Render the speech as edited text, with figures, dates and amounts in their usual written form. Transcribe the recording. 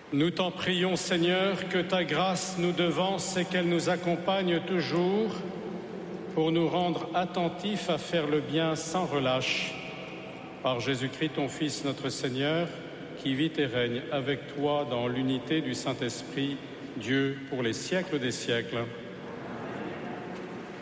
Nous t'en prions, Seigneur, que ta grâce nous devance et qu'elle nous accompagne toujours pour nous rendre attentifs à faire le bien sans relâche. Par Jésus-Christ, ton Fils, notre Seigneur, qui vit et règne avec toi dans l'unité du Saint-Esprit, Dieu pour les siècles des siècles.